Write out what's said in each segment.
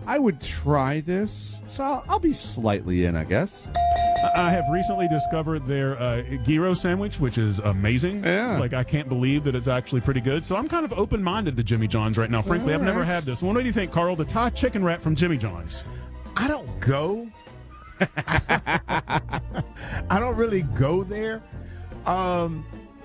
I would try this, so I'll be slightly in, I guess. I have recently discovered their gyro sandwich, which is amazing. Yeah. Like, I can't believe that it's actually pretty good. So I'm kind of open-minded to Jimmy John's right now. Frankly, I've never had this. What do you think, Carl? The Thai chicken wrap from Jimmy John's. I don't go. I don't really go there. And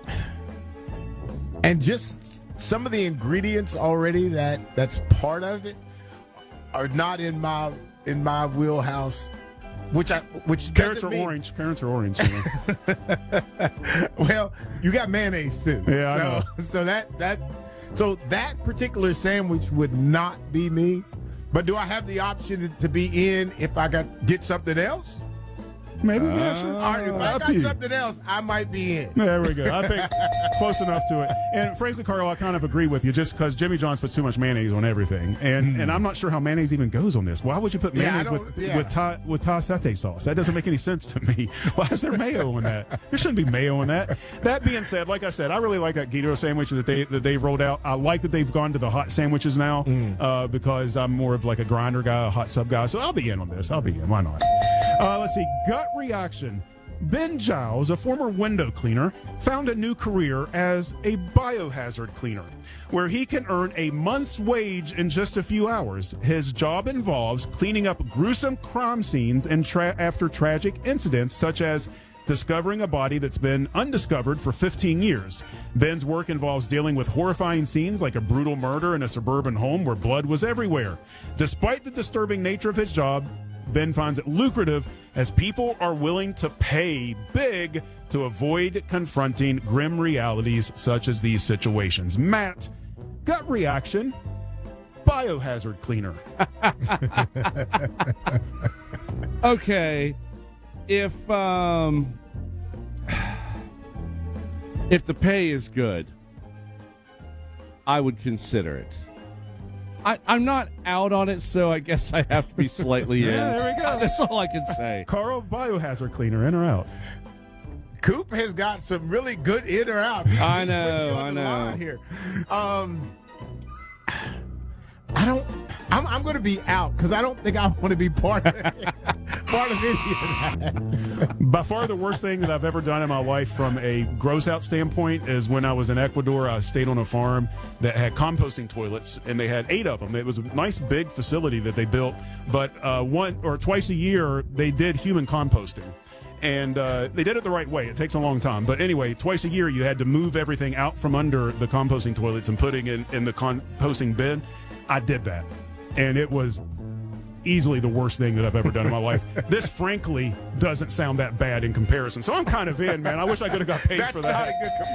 just some of the ingredients already that's part of it are not in my wheelhouse. Which Carrots are orange. Carrots are orange. You know? Well, you got mayonnaise too. Yeah, I know. So that particular sandwich would not be me. But do I have the option to be in if I get something else? Maybe, yeah, sure. All right, if I got something else, I might be in. There we go. I think close enough to it. And frankly, Carl, I kind of agree with you just because Jimmy John's puts too much mayonnaise on everything. And I'm not sure how mayonnaise even goes on this. Why would you put mayonnaise with Thai satay sauce? That doesn't make any sense to me. Why is there mayo on that? There shouldn't be mayo on that. That being said, like I said, I really like that gyro sandwich that they've rolled out. I like that they've gone to the hot sandwiches now because I'm more of like a grinder guy, a hot sub guy. So I'll be in on this. I'll be in. Why not? Let's see. Gut reaction. Ben Giles, a former window cleaner, found a new career as a biohazard cleaner, where he can earn a month's wage in just a few hours. His job involves cleaning up gruesome crime scenes and after tragic incidents, such as discovering a body that's been undiscovered for 15 years. Ben's work involves dealing with horrifying scenes like a brutal murder in a suburban home where blood was everywhere. Despite the disturbing nature of his job, Ben finds it lucrative as people are willing to pay big to avoid confronting grim realities such as these situations. Matt, gut reaction, biohazard cleaner. Okay, if the pay is good, I would consider it. I'm not out on it, so I guess I have to be slightly in. Yeah, there we go. That's all I can say. Carl, biohazard cleaner, in or out? Coop has got some really good in or out. I know. Here. I'm going to be out because I don't think I want to be part of any of that. By far the worst thing that I've ever done in my life from a gross out standpoint is when I was in Ecuador. I stayed on a farm that had composting toilets, and they had 8 of them. It was a nice big facility that they built, but one or twice a year they did human composting. And they did it the right way. It takes a long time. But anyway, twice a year you had to move everything out from under the composting toilets and putting it in the composting bin. I did that, and it was easily the worst thing that I've ever done in my life. This, frankly, doesn't sound that bad in comparison. So I'm kind of in, man. I wish I could have got paid for that.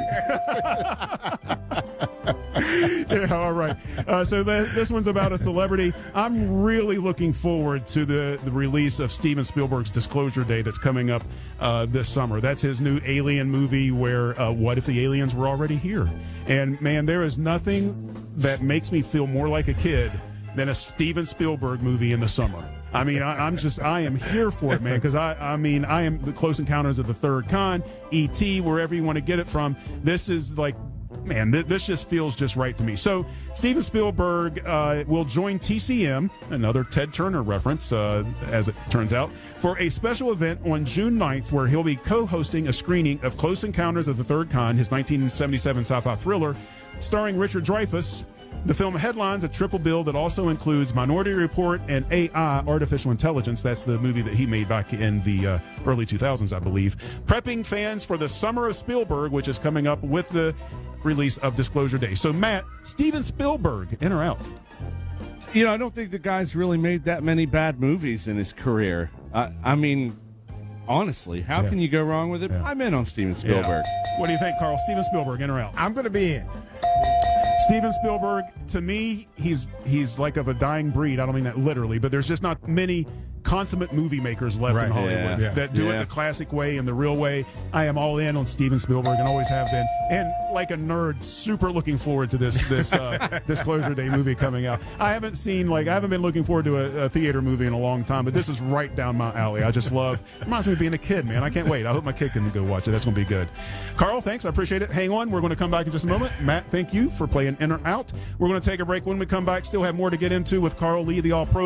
That's not a good comparison. Yeah, all right. So this one's about a celebrity. I'm really looking forward to the release of Steven Spielberg's Disclosure Day that's coming up this summer. That's his new Alien movie where what if the aliens were already here? And, man, there is nothing that makes me feel more like a kid than a Steven Spielberg movie in the summer. I mean, I am here for it, man, because I am the Close Encounters of the Third Kind, E.T., wherever you want to get it from. This is like, man, this just feels just right to me. So Steven Spielberg will join TCM, another Ted Turner reference, as it turns out, for a special event on June 9th where he'll be co-hosting a screening of Close Encounters of the Third Kind, his 1977 sci-fi thriller, starring Richard Dreyfuss. The film headlines a triple bill that also includes Minority Report and AI, Artificial Intelligence. That's the movie that he made back in the early 2000s, I believe. Prepping fans for the Summer of Spielberg, which is coming up with the release of Disclosure Day. So, Matt, Steven Spielberg, in or out? You know, I don't think the guy's really made that many bad movies in his career. I mean, honestly, how can you go wrong with it? Yeah. I'm in on Steven Spielberg. Yeah. What do you think, Carl? Steven Spielberg, in or out? I'm going to be in. Steven Spielberg, to me, he's like of a dying breed. I don't mean that literally, but there's just not many consummate movie makers left in Hollywood that do it the classic way and the real way. I am all in on Steven Spielberg and always have been. And like a nerd, super looking forward to this Disclosure Day movie coming out. I haven't been looking forward to a theater movie in a long time, but this is right down my alley. I just love, reminds me of being a kid, man. I can't wait. I hope my kid can go watch it. That's going to be good. Carl, thanks. I appreciate it. Hang on. We're going to come back in just a moment. Matt, thank you for playing in or out. We're going to take a break. When we come back, still have more to get into with Carl Lee, the All-Pro.